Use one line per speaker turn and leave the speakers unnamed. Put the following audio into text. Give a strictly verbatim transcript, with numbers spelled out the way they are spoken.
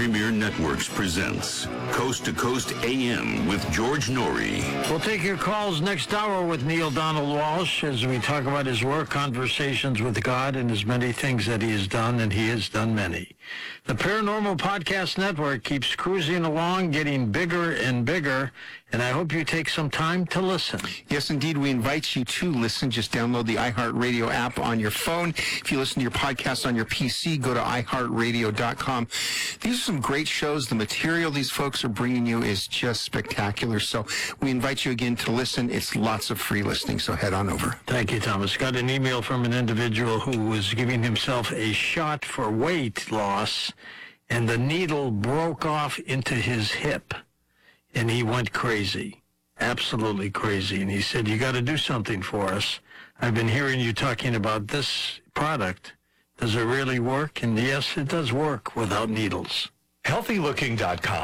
Premier Networks presents Coast to Coast A M with George Norrie.
We'll take your calls next hour with Neil Donald Walsh as we talk about his work, conversations with God, and his many things that he has done, and he has done many. The Paranormal Podcast Network keeps cruising along, getting bigger and bigger, and I hope you take some time to listen.
Yes, indeed. We invite you to listen. Just download the iHeartRadio app on your phone. If you listen to your podcast on your P C, go to i heart radio dot com. These are some great shows. The material these folks are bringing you is just spectacular. So we invite you again to listen. It's lots of free listening, so head on over.
Thank you, Thomas. Got an email from an individual who was giving himself a shot for weight loss, and the needle broke off into his hip, and he went crazy, absolutely crazy. And he said, you got to do something for us. I've been hearing you talking about this product. Does it really work? And yes, it does work without needles.
healthy looking dot com